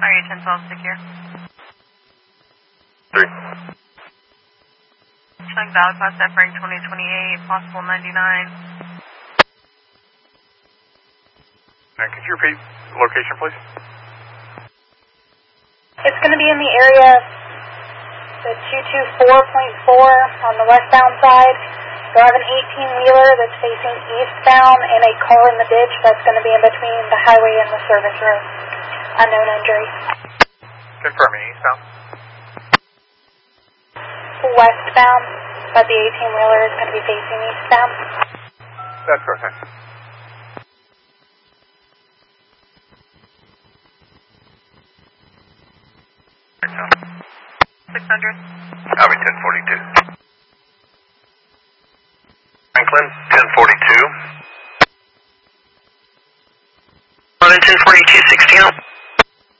Highway 1012 secure. 3. Showing valid class F rank 2028, possible 99. Could you repeat the location, please? It's going to be in the area, the 224.4 on the westbound side. So I have an 18-wheeler that's facing eastbound and a car in the ditch that's going to be in between the highway and the service road. Unknown injury. Confirming eastbound. Westbound, but the 18-wheeler is going to be facing eastbound. That's correct. 600. Highway 1042. Franklin, 1042. On 1042, 16.